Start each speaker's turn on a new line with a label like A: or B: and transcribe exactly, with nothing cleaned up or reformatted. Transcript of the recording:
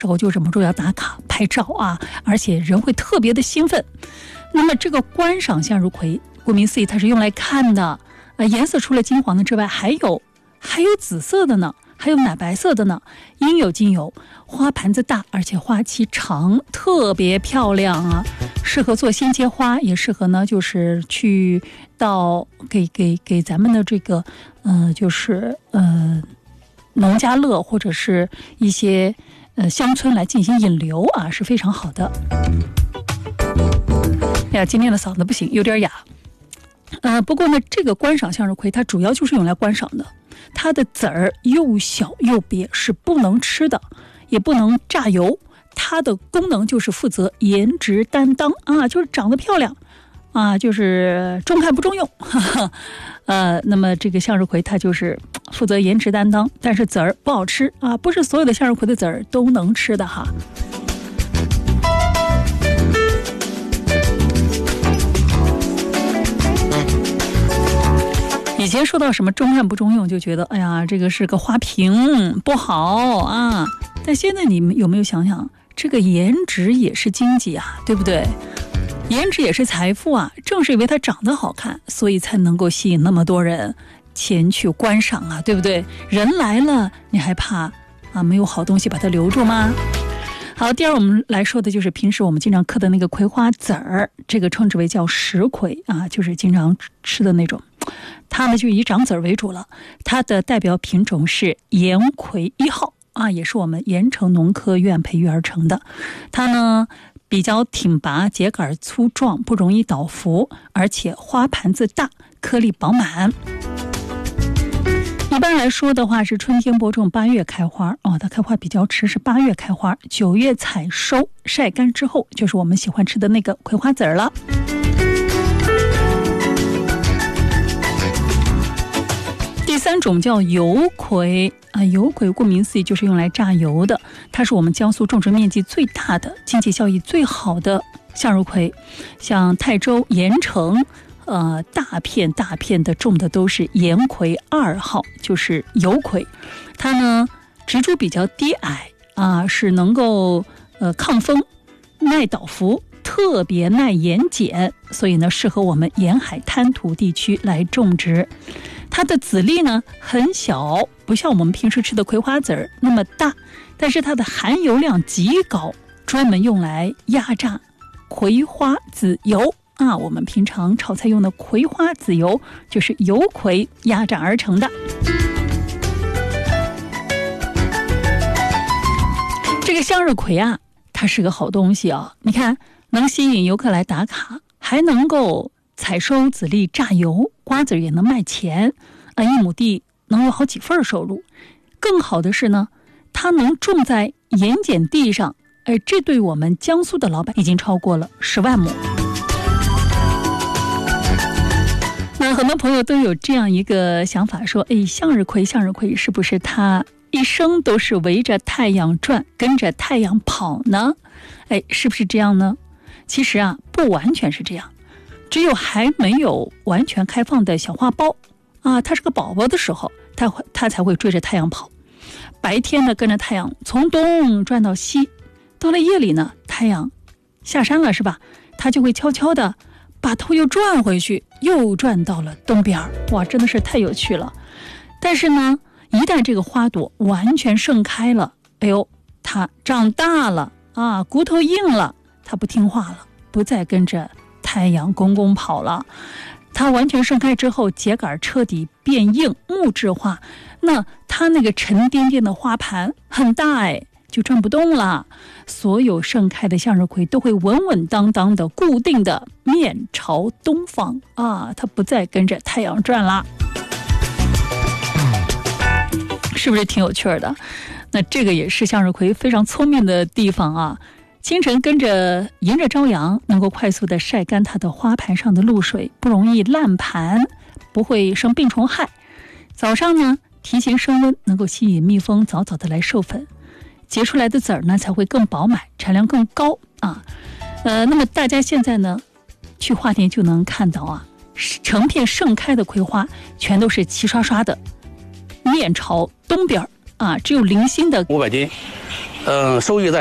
A: 时候就忍不住要打卡拍照啊，而且人会特别的兴奋。那么这个观赏向日葵，顾名思义，它是用来看的。呃，颜色除了金黄的之外，还有还有紫色的呢，还有奶白色的呢，应有尽有。花盘子大，而且花期长，特别漂亮啊，适合做鲜切花，也适合呢，就是去到给给给咱们的这个呃，就是呃农家乐或者是一些呃乡村来进行引流啊，是非常好的。哎呀，今天的嗓子不行，有点哑。呃，不过呢，这个观赏向日葵它主要就是用来观赏的，它的籽儿又小又瘪，是不能吃的，也不能榨油。它的功能就是负责颜值担当啊，就是长得漂亮啊，就是中看不中用。哈哈，呃，那么这个向日葵它就是负责颜值担当，但是籽儿不好吃啊，不是所有的向日葵的籽儿都能吃的哈。以前说到什么中看不中用，就觉得哎呀，这个是个花瓶不好啊。但现在你们有没有想想，这个颜值也是经济啊，对不对？颜值也是财富啊。正是因为它长得好看，所以才能够吸引那么多人前去观赏啊，对不对？人来了，你还怕啊没有好东西把它留住吗？好，第二我们来说的就是平时我们经常嗑的那个葵花籽儿，这个称之为叫食葵啊，就是经常吃的那种。它呢就以长籽儿为主了，它的代表品种是岩葵一号啊，也是我们盐城农科院培育而成的。它呢比较挺拔，秸秆粗壮，不容易倒伏，而且花盘子大，颗粒饱满。一般来说的话是春天播种，八月开花哦，它开花比较迟，是八月开花，九月采收，晒干之后就是我们喜欢吃的那个葵花籽儿了。第三种叫油葵啊，油葵顾名思义就是用来榨油的，它是我们江苏种植面积最大的、经济效益最好的向日葵。像泰州、盐城，呃，大片大片的种的都是岩葵二号，就是油葵。它呢植株比较低矮啊，是能够呃抗风、耐倒伏，特别耐盐碱，所以呢适合我们沿海滩涂地区来种植。它的籽粒呢很小，不像我们平时吃的葵花籽儿那么大，但是它的含油量极高，专门用来压榨葵花籽油啊。我们平常炒菜用的葵花籽油就是油葵压榨而成的。这个向日葵啊，它是个好东西啊，你看能吸引游客来打卡，还能够采收籽粒榨油，瓜子也能卖钱啊，一亩地能有好几份收入。更好的是呢，它能种在盐碱地上，哎，这对我们江苏的老板已经超过了十万亩。那很多朋友都有这样一个想法，说，哎，向日葵，向日葵是不是它一生都是围着太阳转，跟着太阳跑呢？哎，是不是这样呢？其实啊，不完全是这样。只有还没有完全开放的小花苞啊，它是个宝宝的时候，它会它才会追着太阳跑。白天呢跟着太阳从东转到西，到了夜里呢，太阳下山了是吧？它就会悄悄的把头又转回去，又转到了东边。哇，真的是太有趣了。但是呢，一旦这个花朵完全盛开了，哎呦，它长大了啊，骨头硬了，它不听话了，不再跟着太阳公公跑了。它完全盛开之后，秸秆彻底变硬木质化，那它那个沉甸甸的花盘很大哎，就转不动了。所有盛开的向日葵都会稳稳当当的固定的面朝东方啊，它不再跟着太阳转了。是不是挺有趣的？那这个也是向日葵非常聪明的地方啊。清晨跟着迎着朝阳，能够快速的晒干它的花盘上的露水，不容易烂盘，不会生病虫害。早上呢提前升温，能够吸引蜜蜂早早的来授粉，结出来的籽儿呢才会更饱满，产量更高啊。呃，那么大家现在呢去花店就能看到啊，成片盛开的葵花全都是齐刷刷的面朝东边啊，只有零星的
B: 五百斤， 嗯，收益在